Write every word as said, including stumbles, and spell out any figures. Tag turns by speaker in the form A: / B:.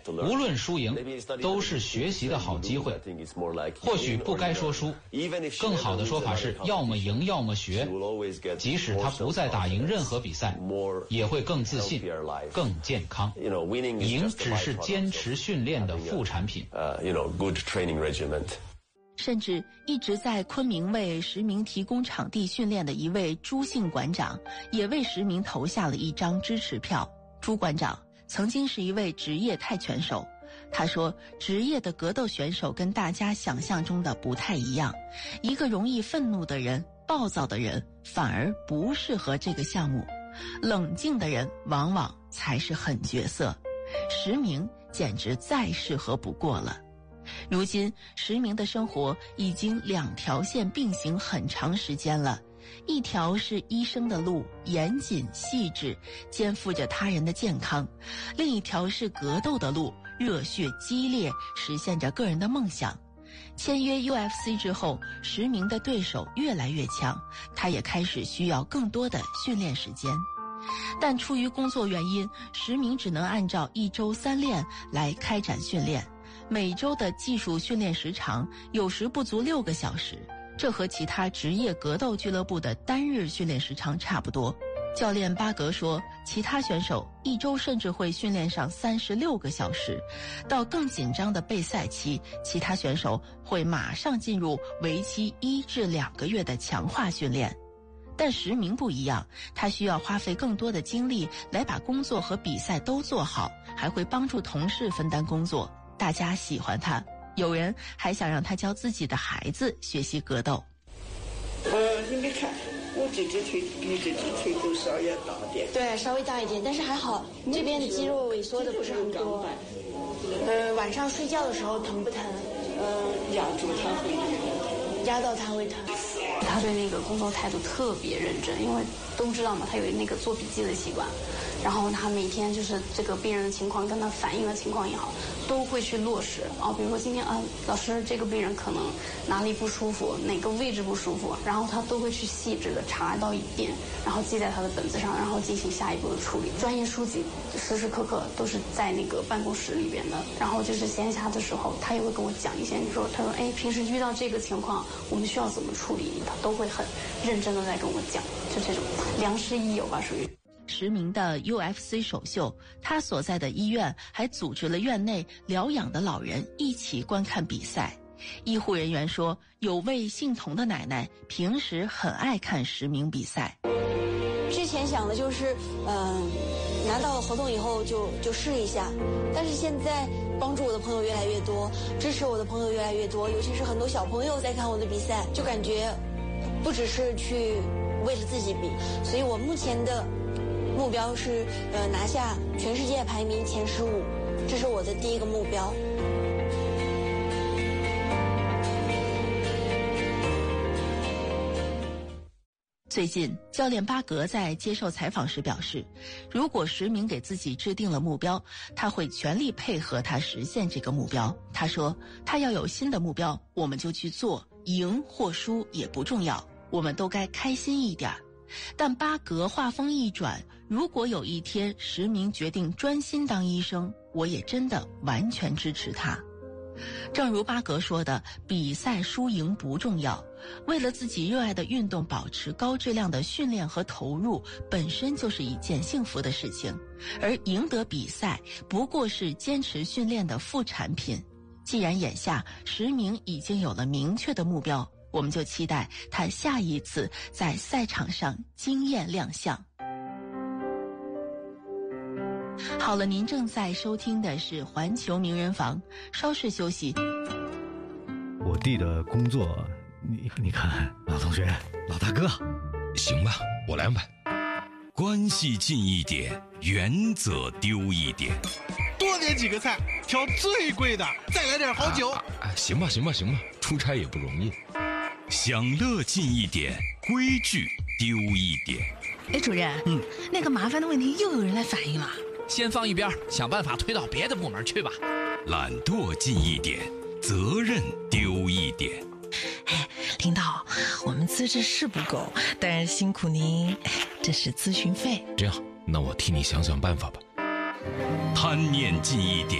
A: 无论输赢，都是学习的好机会。或许不该说输，更好的说法是要么赢，要么学。即使他不再打赢任何比赛，也会更自信、更健康。赢只是坚持训练的副产品。
B: 甚至一直在昆明为石明提供场地训练的一位朱姓馆长，也为石明投下了一张支持票。朱馆长曾经是一位职业泰拳手，他说，职业的格斗选手跟大家想象中的不太一样，一个容易愤怒的人、暴躁的人反而不适合这个项目，冷静的人往往才是狠角色。石明简直再适合不过了。如今石明的生活已经两条线并行很长时间了，一条是医生的路，严谨细致，肩负着他人的健康；另一条是格斗的路，热血激烈，实现着个人的梦想。签约 U F C 之后，石明的对手越来越强，他也开始需要更多的训练时间。但出于工作原因，石明只能按照一周三练来开展训练。每周的技术训练时长有时不足六个小时，这和其他职业格斗俱乐部的单日训练时长差不多。教练巴格说，其他选手一周甚至会训练上三十六个小时，到更紧张的备赛期，其他选手会马上进入为期一至两个月的强化训练。但石明不一样，他需要花费更多的精力来把工作和比赛都做好，还会帮助同事分担工作。大家喜欢他，有人还想让他教自己的孩子学习格斗。
C: 呃，你没看，我这只腿比这只腿都稍微大点。
D: 对，稍微大一点，但是还好，这边的肌肉萎缩的不是很多。呃，晚上睡觉的时候疼不疼？
C: 呃，压住它会疼，
D: 压到它会疼。
E: 他对那个工作态度特别认真，因为都知道嘛，他有那个做笔记的习惯。然后他每天就是这个病人的情况跟他反映的情况也好，都会去落实。然后比如说今天啊，老师这个病人可能哪里不舒服，哪个位置不舒服，然后他都会去细致的查到一遍，然后记在他的本子上，然后进行下一步的处理。专业书籍时时刻刻都是在那个办公室里边的。然后就是闲暇的时候，他也会跟我讲一些，你说他说哎，平时遇到这个情况，我们需要怎么处理，他都会很认真的在跟我讲，就这种良师益友吧，属于。
B: 石明的 U F C 首秀，他所在的医院还组织了院内疗养的老人一起观看比赛。医护人员说，有位姓童的奶奶平时很爱看石明比赛。
D: 之前想的就是，嗯、呃，拿到合同以后就就试一下，但是现在帮助我的朋友越来越多，支持我的朋友越来越多，尤其是很多小朋友在看我的比赛，就感觉不只是去为了自己比，所以我目前的目标是呃拿下全世界排名前十五，这是我的第一个目标。
B: 最近，教练巴格在接受采访时表示，如果石明给自己制定了目标，他会全力配合他实现这个目标。他说，他要有新的目标，我们就去做，赢或输也不重要，我们都该开心一点。但巴格话锋一转，如果有一天石明决定专心当医生，我也真的完全支持他。正如巴格说的，比赛输赢不重要，为了自己热爱的运动保持高质量的训练和投入，本身就是一件幸福的事情，而赢得比赛不过是坚持训练的副产品。既然眼下石明已经有了明确的目标，我们就期待他下一次在赛场上惊艳亮相。好了，您正在收听的是环球名人房，稍事休息。
F: 我弟的工作，你你看，老同学，老大哥，
G: 行吧，我来安排。关系近一点，原则丢一点。
H: 多点几个菜，挑最贵的，再来点好酒。
G: 啊啊啊、行吧，行吧，行吧，出差也不容易。享乐近一点，规矩丢一点。
I: 哎，主任，嗯，那个麻烦的问题又有人来反映了。
J: 先放一边，想办法推到别的部门去吧。
G: 懒惰近一点，责任丢一点。
I: 哎，领导，我们资质是不够，但是辛苦您，这是咨询费。
G: 这样，那我替你想想办法吧。贪念近一点。